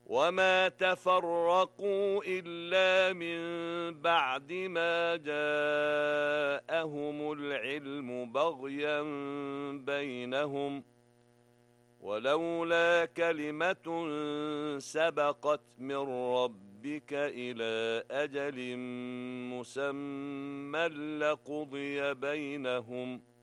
وما تفرقوا إلا من بعد ما جاءهم العلم بغيا بينهم ولولا كلمة سبقت من ربك إلى أجل مسمى لقضي بينهم